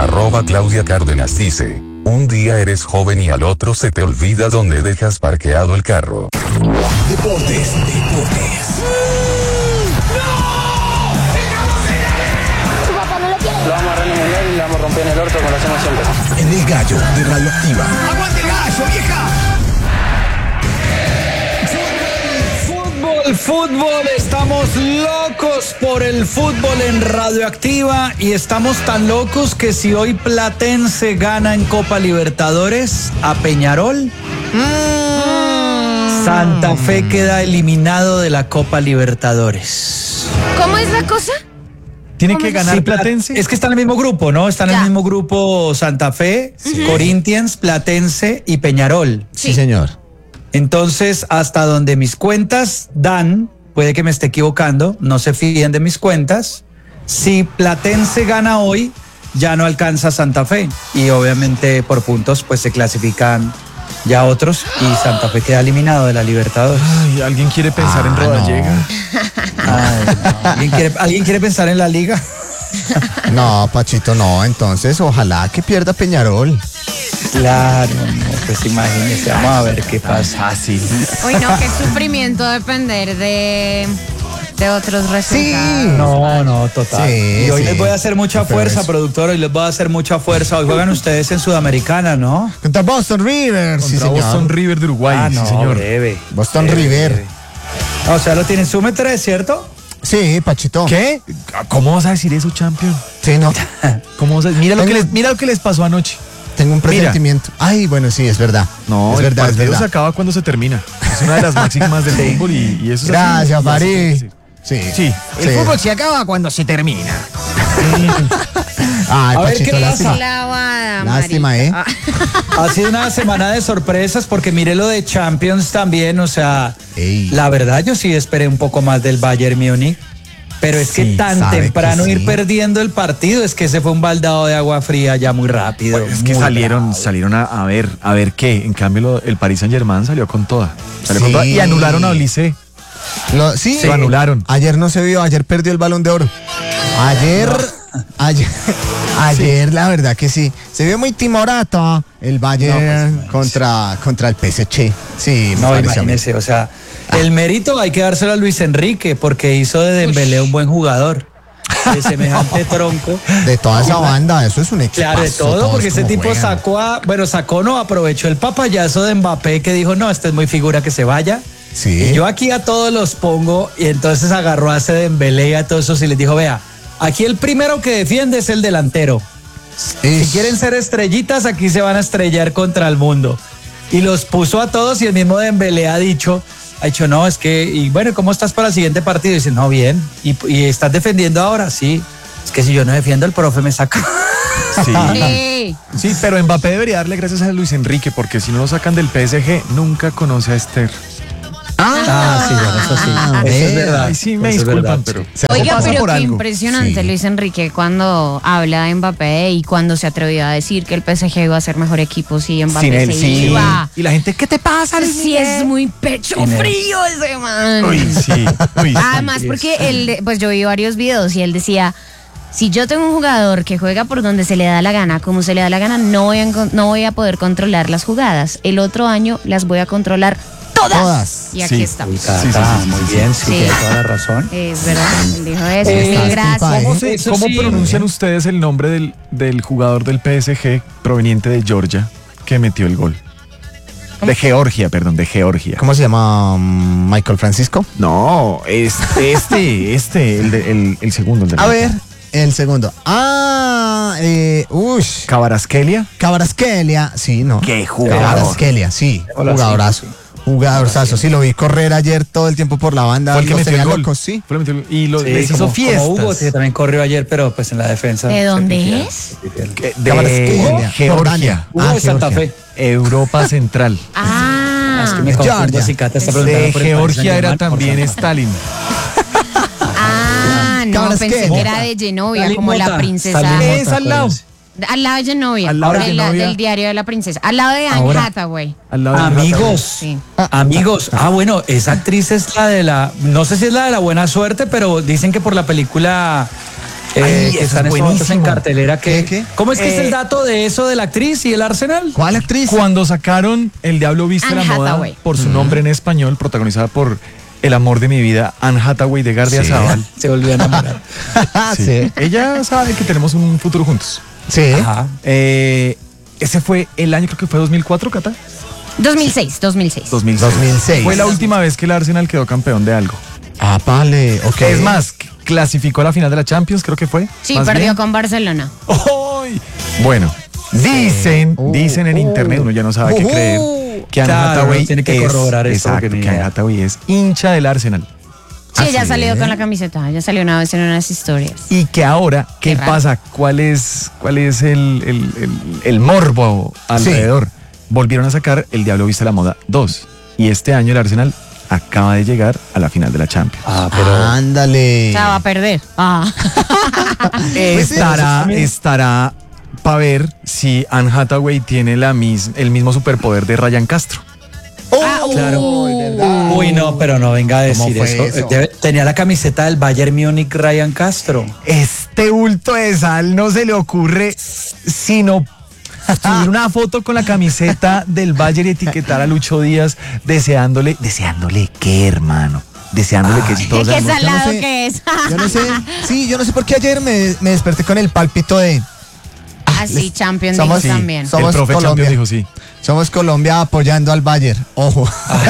@Claudia Cárdenas dice: un día eres joven y al otro se te olvida dónde dejas parqueado el carro. Deportes. Lo vamos a renumerar y le vamos a romper en el orto como lo hacemos siempre. En el gallo de Radioactiva. ¡Aguante el gallo, vieja! Fútbol, estamos locos por el fútbol en Radioactiva y estamos tan locos que si hoy Platense gana en Copa Libertadores a Peñarol, Santa Fe queda eliminado de la Copa Libertadores. ¿Cómo es la cosa? ¿Tiene que ganar Sí, Platense? Es que está en el mismo grupo, ¿no? Está en el Ya. mismo grupo Santa Fe, Corinthians, Platense y Peñarol. Sí, señor. Entonces, hasta donde mis cuentas dan, puede que me esté equivocando, no se fíen de mis cuentas, si Platense gana hoy, ya no alcanza Santa Fe. Y obviamente por puntos, pues se clasifican ya otros y Santa Fe queda eliminado de la Libertadores. Ay, ¿alguien quiere pensar en Rodallega? Ay, no. ¿Alguien quiere pensar en la liga? No, Pachito, no. Entonces, ojalá que pierda Peñarol. Claro, no, pues imagínese, vamos a ver qué pasa. Fácil. Uy, no, qué sufrimiento depender de otros resultados. No, total. Sí, y hoy sí. les voy a hacer mucha Pero fuerza, eso. productor, hoy les voy a hacer mucha fuerza. Hoy juegan ustedes en Sudamericana, ¿no? Contra Boston River, sí, Contra señor. Boston River de Uruguay, sí, señor. breve. Boston River. breve. O sea, lo tienen Sume 3, ¿cierto? Sí, Pachito. ¿Qué? ¿Cómo vas a decir eso, champion? Sí, no. ¿Cómo vas a... mira lo que les pasó anoche. Tengo un presentimiento. Ay, bueno, sí, es verdad. No, es verdad, el es partido se verdad. acaba cuando se termina. Es una de las máximas del fútbol y eso es Gracias, así. Farid. Sí. Sí. El fútbol se acaba cuando se termina. Ay, A ver, Pachito, ¿qué lástima. Clavada, Lástima, marica. Ha sido una semana de sorpresas porque mire lo de Champions también, o sea, Ey. la verdad yo sí esperé un poco más del Bayern Múnich, pero es que Sí, tan sabe temprano que ir sí. perdiendo el partido, es que se fue un baldado de agua fría ya muy rápido. Es que muy salieron bravo. a ver qué. En cambio, el Paris Saint-Germain salió con toda. Salió con Sí. toda y anularon a Olise. Sí, Lo anularon. Ayer no se vio, ayer perdió el Balón de Oro. Ayer, la verdad que sí. Se vio muy timorato el Bayern contra el PSG. Sí, me No, pareció a mí. imagínese, o sea, el mérito hay que dárselo a Luis Enrique porque hizo de Dembélé un buen jugador. De semejante tronco. De toda esa banda, eso es un equipazo. Claro, de todo, porque ese tipo juegan. sacó, aprovechó el papayazo de Mbappé que dijo, no, este es muy figura que se vaya. Sí. Y yo aquí a todos los pongo y entonces agarró a ese Dembélé y a todos esos y les dijo, vea, aquí el primero que defiende es el delantero. Si quieren ser estrellitas, aquí se van a estrellar contra el mundo. Y los puso a todos y el mismo Dembélé ha dicho, no, es que, y bueno, ¿cómo estás para el siguiente partido? Y dice, no, bien. ¿Y estás defendiendo ahora? Sí. Es que si yo no defiendo, el profe me saca. Sí. Sí. Sí, pero Mbappé debería darle gracias a Luis Enrique porque si no lo sacan del PSG, nunca conoce a Esther. Sí, bueno, eso sí. Eso es verdad. Ay, sí, me Eso es disculpan, verdad, pero Oiga, pasa pero por qué algo. impresionante Sí. Luis Enrique cuando habla de Mbappé y cuando se atrevió a decir que el PSG iba a ser mejor equipo si Mbappé Sin él, se sí. iba. Y la gente, ¿qué te pasa, Luis Sí, es muy pecho Sin él. frío ese man. Uy, sí. Uy, sí. Además, porque él, pues yo vi varios videos y él decía, si yo tengo un jugador que juega por donde se le da la gana, como se le da la gana, no voy a poder controlar las jugadas. El otro año las voy a controlar todas. Y aquí Sí. estamos. Uy, Sí, muy bien, sí, Sí. tiene toda la razón. Es verdad, él dijo eso. Estás Mil gracias. tipa, Eso ¿Cómo sí. pronuncian ustedes el nombre del jugador del PSG proveniente de Georgia que metió el gol? De Georgia. ¿Cómo se llama? Michael Francisco. No, el segundo. El de A ver, el segundo. Kvaratskhelia. Kvaratskhelia, sí, ¿no? ¡Qué jugador! Kvaratskhelia, sí. Hola, Jugadorazo. sí. Jugadorzazo. Sí, lo vi correr ayer todo el tiempo por la banda. Fue el que los metió el tenía gol. locos, sí. Fue el que metió el gol. Y les hizo como fiestas. Hugo, que también corrió ayer, pero pues en la defensa. ¿De se dónde pifiaron, es? se pifiaron. De Kvaratskhelia, Georgia. Jordania. Hugo de Santa Georgia. Fe. Europa Central. Es que me Georgia. confundo si Cata está preguntando De por el Paris Georgia era Saint-Germain, por también Santa Fe. Stalin. No, pensé Kvaratskhelia. que era de Genovia, Stalin como la Mota, princesa. Stalin Es Mota, al lado. acuérdense. Al lado de Genovia, Al lado de Genovia. del diario de la princesa. Al lado de Anne Ahora. Hathaway. Al lado de Amigos, Sí. amigos. Bueno, esa actriz es la de la, no sé si es la de la buena suerte, pero dicen que por la película Ay, que eso están es estos momentos en buenísimo. cartelera. ¿Qué? ¿Cómo es que es el dato de eso de la actriz y el Arsenal? ¿Cuál actriz? Cuando sacaron El Diablo Viste Anne la Moda Hathaway. por su nombre en español, protagonizada por el amor de mi vida, Anne Hathaway de Gardiazabal. Se volvió a enamorar. Sí. Ella sabe que tenemos un futuro juntos. Sí. Ajá. Ese fue el año, creo que fue 2004, Cata. 2006. 2006. Fue la última vez que el Arsenal quedó campeón de algo. Ah, vale, ok. Es más, clasificó a la final de la Champions, creo que fue. Sí, más perdió bien. con Barcelona. ¡Ay! Bueno, dicen en internet, uno ya no sabe qué creer, que Anne Claro, Hathaway tiene que corroborar esto, exacto, porque ni que Anne idea. Hathaway es hincha del Arsenal. Sí, ella ¿sí? salió con la camiseta. Ella salió una vez en unas historias. Y que ahora, ¿qué Qué raro. pasa? ¿Cuál es el morbo alrededor? Volvieron a sacar El Diablo Viste la Moda 2. Y este año el Arsenal acaba de llegar a la final de la Champions. Pero Ándale. O sea, va a perder. Estará para ver si Anne Hathaway tiene el mismo superpoder de Ryan Castro. claro. ¿verdad? Uy, no, pero no venga a ¿Cómo decir fue eso. eso? Tenía la camiseta del Bayern Múnich Ryan Castro. Este bulto de sal no se le ocurre sino subir una foto con la camiseta del Bayern y etiquetar a Lucho Díaz deseándole qué, hermano, deseándole que todos Qué sabemos- salado sé. que es. Yo no sé. Sí, yo no sé por qué ayer me desperté con el pálpito de. Así, Champions Somos- dijo sí, también. somos el profe Colombia. Champions dijo sí. Somos Colombia apoyando al Bayern. Ojo.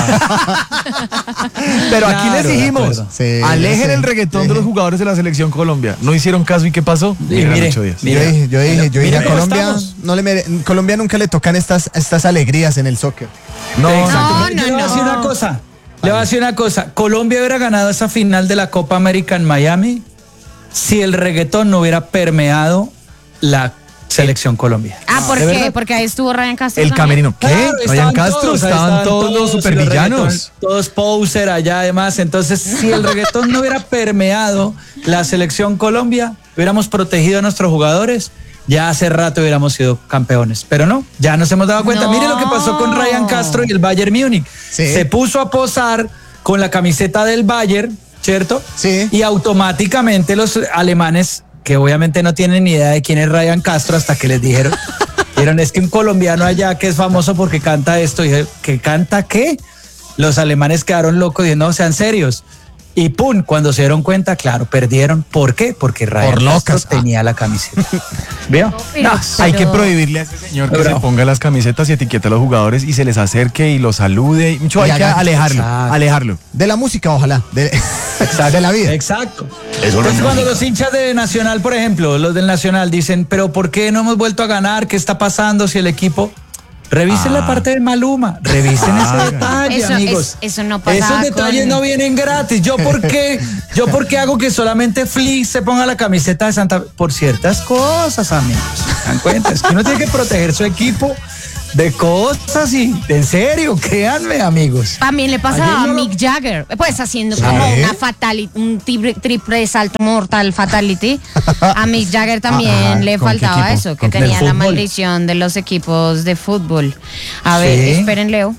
Pero aquí Claro, les de dijimos, acuerdo. Sí, alejen yo sé. el reggaetón de los jugadores de la selección Colombia. No hicieron caso y ¿qué pasó? Miren a mire, Lucho Díaz. mire. Yo dije, Mira a cómo Colombia estamos. no Colombia nunca le tocan estas alegrías en el soccer. No, No, Yo le voy a no. decir una cosa. Le voy a decir una cosa. Colombia hubiera ganado esa final de la Copa América en Miami si el reggaetón no hubiera permeado la selección Colombia. Ah, ¿por ¿De qué? verdad? Porque ahí estuvo Ryan Castro. el también. camerino. ¿Qué? Claro, Ryan Castro, ahí estaban todos los supervillanos. Todos poser allá además. Entonces, si el reggaetón no hubiera permeado la selección Colombia, hubiéramos protegido a nuestros jugadores, ya hace rato hubiéramos sido campeones. Pero no, ya nos hemos dado cuenta. No. Mire lo que pasó con Ryan Castro y el Bayern Múnich. Sí. Se puso a posar con la camiseta del Bayern, ¿cierto? Sí. Y automáticamente los alemanes, que obviamente no tienen ni idea de quién es Ryan Castro hasta que les dijeron, es que un colombiano allá que es famoso porque canta esto, y dije, ¿que canta qué? Los alemanes quedaron locos y no, sean serios. Y pum, cuando se dieron cuenta, claro, perdieron. ¿Por qué? Porque Ryan Por Castro locas. tenía la camiseta. ¿Vio? Pero- Hay que pero- prohibirle a ese señor que Bravo. se ponga las camisetas y etiquete a los jugadores y se les acerque y los salude. Mucho hay Y que haga- alejarlo, Exacto. alejarlo. De la música, ojalá. De la vida. Exacto. Entonces, cuando los hinchas de Nacional, por ejemplo, los del Nacional dicen, pero ¿por qué no hemos vuelto a ganar? ¿Qué está pasando si el equipo... Revisen la parte de Maluma, revisen ese detalle, Eso- amigos. eso no pasaba Esos detalles con- no vienen gratis. ¿Yo por qué hago que solamente Flick se ponga la camiseta de Santa por ciertas cosas, amigos? ¿Se dan cuenta? Es que uno tiene que proteger su equipo de cosas y en serio, créanme, amigos. También le pasaba Ayer a no lo- Mick Jagger, pues haciendo como una fatality, un triple salto mortal fatality. A Mick Jagger también Ajá, le ¿con qué faltaba equipo? eso, que ¿Con qué? tenía ¿Del la fútbol? maldición de los equipos de fútbol. A ver, Sí. esperen, Leo.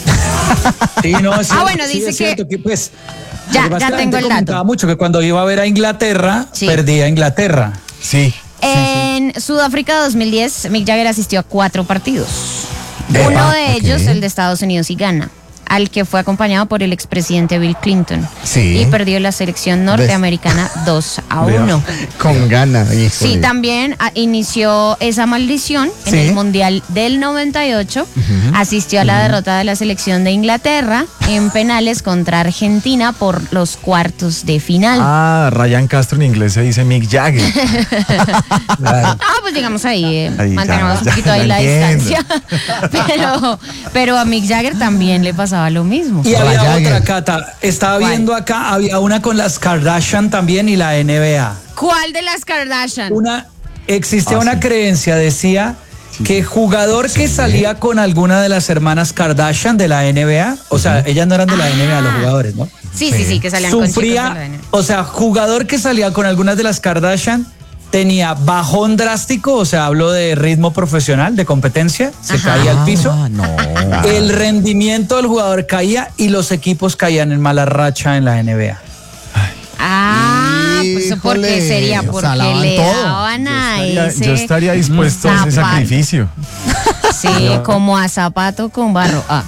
Sí, no, es cierto, bueno, sí, dice es cierto pues, Ya, lo que pasa ya es que la tengo gente el dato. comentaba mucho que cuando iba a ver a Inglaterra, Sí. perdía Inglaterra. Sí. En Sudáfrica 2010, Mick Jagger asistió a 4 partidos. Uno de ok. ellos, el de Estados Unidos y Ghana, al que fue acompañado por el expresidente Bill Clinton. Sí. Y perdió la selección norteamericana 2-1. Con ganas. Sí, también inició esa maldición en Sí. el Mundial del 98. Asistió a la derrota de la selección de Inglaterra en penales contra Argentina por los cuartos de final. Ah, Ryan Castro en inglés se dice Mick Jagger. Claro. Pues digamos ahí, Ahí mantengamos ya, un poquito ya ahí la entiendo. distancia. pero a Mick Jagger también le pasaba lo mismo. Y había Jagger. otra, Cata. Estaba ¿Cuál? viendo acá, había una con las Kardashian también y la NBA. ¿Cuál de las Kardashian? Existía una creencia, decía que jugador que salía con alguna de las hermanas Kardashian de la NBA, o sea, ellas no eran de la NBA, los jugadores, ¿no? Sí, que salían con chicos de la Sufría, NBA. o sea, jugador que salía con algunas de las Kardashian tenía bajón drástico, o sea, hablo de ritmo profesional, de competencia, se Ajá. caía al piso. no. El rendimiento del jugador caía y los equipos caían en mala racha en la NBA. Ah, pues ¿Eso por qué híjole, sería? o sea, Porque lavan le todo. daban a Yo ese. estaría dispuesto a ese zapato. sacrificio. Sí, como a zapato con barro. Ah.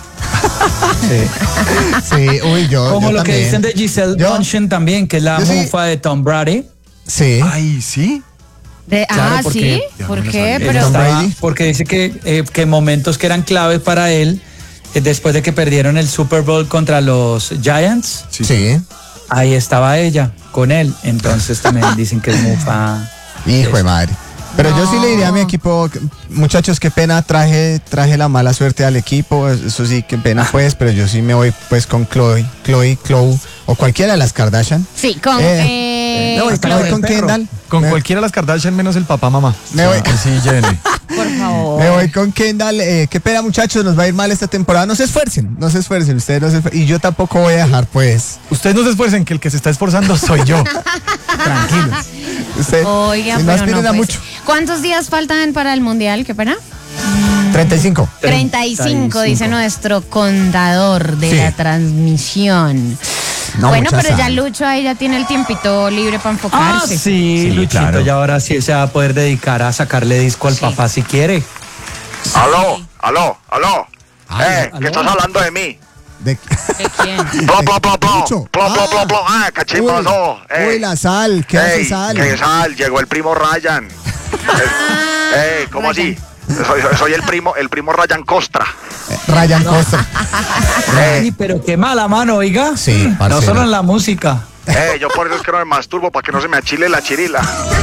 Sí, uy, yo. Como yo lo que también. dicen de Giselle Yo- Bündchen también, que es la yo sí- mufa de Tom Brady. Sí. Ay, ¿sí? Claro, ¿sí? porque- ¿Por no qué? sabía. Pero Tom Estaba- Brady. porque dice que momentos que eran claves para él, después de que perdieron el Super Bowl contra los Giants, Sí. ahí estaba ella con él. Entonces también dicen que es mufa. Hijo de madre. Pero yo sí le diría a mi equipo, muchachos, qué pena, traje la mala suerte al equipo, eso sí, qué pena pues, pero yo sí me voy pues con Chloe, o cualquiera de las Kardashian. sí, con. Me voy Chloe, con Kendall. Con Me- cualquiera de las Kardashian menos el papá, mamá. Me voy. Sí, Jenny. por favor. Me voy con Kendall. Qué pena, muchachos, nos va a ir mal esta temporada. No se esfuercen, ustedes no se esfuercen. Y yo tampoco voy a dejar, pues. Ustedes no se esfuercen, que el que se está esforzando soy yo. Tranquilos. Ustedes Oiga, si no pero aspiren no, a pues. mucho. ¿Cuántos días faltan para el mundial? ¿Qué pena? 35. 35, dice nuestro contador de Sí. la transmisión. No, Bueno, mucha pero ya sal. Lucho ahí ya tiene el tiempito libre para Ah, enfocarse. sí, Luchito, claro. ya ahora sí se va a poder dedicar a sacarle disco al Sí. papá si quiere. Aló. Aló. ¿Qué estás hablando de mí? ¿De ¿De quién? Mucho. ¿Qué chimbazo? Uy, la sal. ¿Qué hace sal? ¿Qué sal? Llegó el primo Ryan. ¿Cómo así? Soy el primo Ryan Costra. Ryan Costa. Ay, pero qué mala mano, oiga. Sí, No parcero. solo en la música. Yo por eso es que no me masturbo, para que no se me achile la chirila.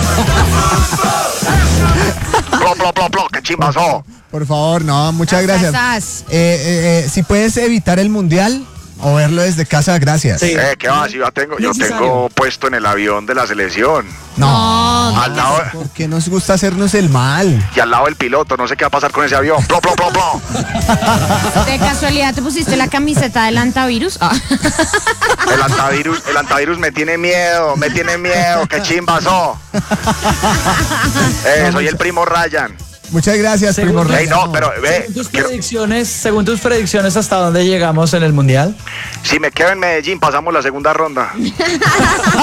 ¿Qué chimbazo? Por favor, no, muchas gracias. Sas. Si puedes evitar el mundial o verlo desde casa, gracias. Sí. ¿Qué va? Si yo tengo Necesario. puesto en el avión de la selección. No. Al lado, ¿Por qué nos gusta hacernos el mal? y al lado del piloto, no sé qué va a pasar con ese avión. ¿De casualidad te pusiste la camiseta del antivirus? Ah. El antivirus me tiene miedo, qué chimbazo. Soy el primo Ryan. Muchas gracias, primo Según- Ryan. Ey, no, pero ve, Según tus predicciones, ¿hasta dónde llegamos en el mundial? si me quedo en Medellín, pasamos la segunda ronda.